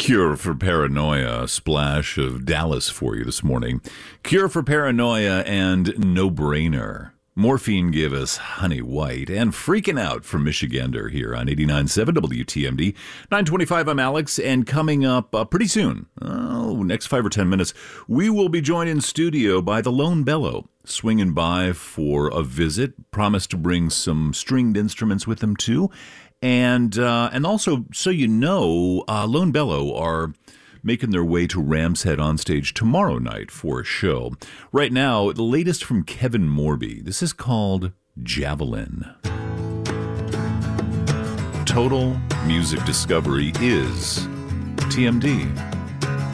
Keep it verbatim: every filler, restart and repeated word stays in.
Cure for Paranoia, a splash of Dallas for you this morning. Cure for Paranoia and No Brainer. Morphine gave us Honey White and Freaking Out from Michigander here on eighty-nine point seven W T M D. nine twenty-five, I'm Alex, and coming up uh, pretty soon, oh, next five or ten minutes, we will be joined in studio by the Lone Bellow, swinging by for a visit, promised to bring some stringed instruments with them too. And uh, and also, so you know, uh, Lone Bellow are making their way to Ram's Head on stage tomorrow night for a show. Right now, the latest from Kevin Morby. This is called Javelin. Total Music Discovery is T M D.